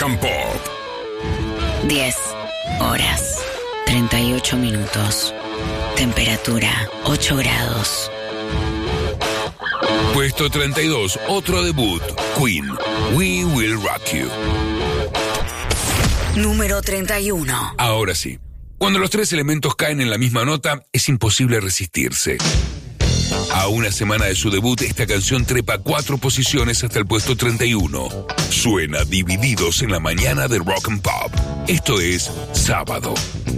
and Pop. 10 horas, 38 minutos. Temperatura, 8 grados. Puesto 32, otro debut. Queen, We Will Rock You. Número 31. Ahora sí. Cuando los tres elementos caen en la misma nota, es imposible resistirse. A una semana de su debut, esta canción trepa 4 posiciones hasta el puesto 31. Suena Divididos en la mañana de Rock and Pop. Esto es Sábado.